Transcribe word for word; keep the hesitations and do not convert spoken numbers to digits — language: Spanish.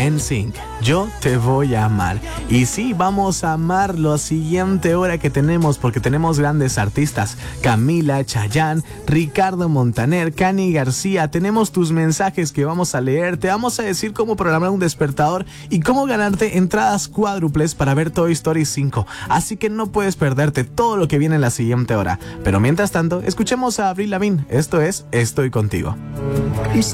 N Sync, Yo Te Voy a Amar. Y sí, vamos a amar la siguiente hora que tenemos, porque tenemos grandes artistas: Camila, Chayanne, Ricardo Montaner, Cani García. Tenemos tus mensajes que vamos a leer, te vamos a decir cómo programar un despertador y cómo ganarte entradas cuádruples para ver Toy Story cinco. Así que no puedes perderte todo lo que viene en la siguiente hora. Pero mientras tanto, escuchemos a Avril Lavigne. Esto es Estoy Contigo.